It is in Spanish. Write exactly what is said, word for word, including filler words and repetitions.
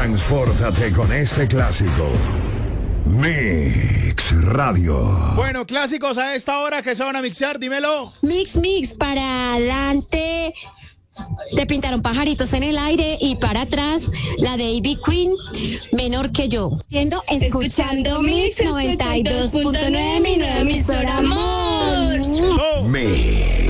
Transpórtate con este clásico. Mix Radio. Bueno, clásicos a esta hora que se van a mixear, dímelo. Mix, mix, para adelante. Te pintaron pajaritos en el aire y para atrás la de Ivy Queen, menor que yo. Siendo, escuchando Mix noventa y dos punto nueve, mi nueva emisora amor. Mix.